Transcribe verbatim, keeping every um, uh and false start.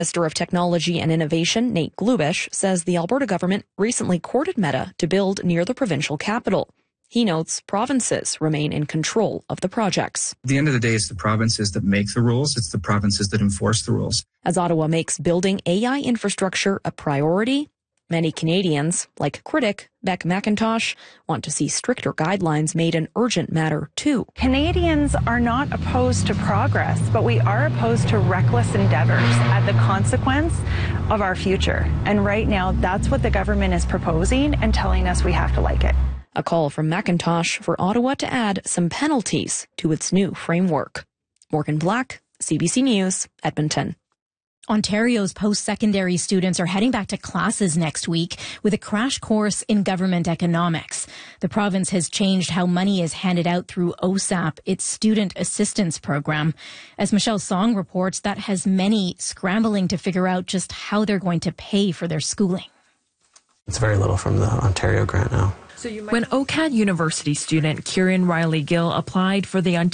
Minister of Technology and Innovation, Nate Glubish, says the Alberta government recently courted Meta to build near the provincial capital. He notes provinces remain in control of the projects. At the end of the day, it's the provinces that make the rules. It's the provinces that enforce the rules. As Ottawa makes building A I infrastructure a priority, many Canadians, like critic Beck McIntosh, want to see stricter guidelines made an urgent matter too. Canadians are not opposed to progress, but we are opposed to reckless endeavors at the consequence of our future. And right now, that's what the government is proposing and telling us we have to like it. A call from McIntosh for Ottawa to add some penalties to its new framework. Morgan Black, C B C News, Edmonton. Ontario's post-secondary students are heading back to classes next week with a crash course in government economics. The province has changed how money is handed out through O S A P, its student assistance program. As Michelle Song reports, that has many scrambling to figure out just how they're going to pay for their schooling. It's very little from the Ontario grant now. When O C A D University student Kieran Riley Gill applied for the Ontario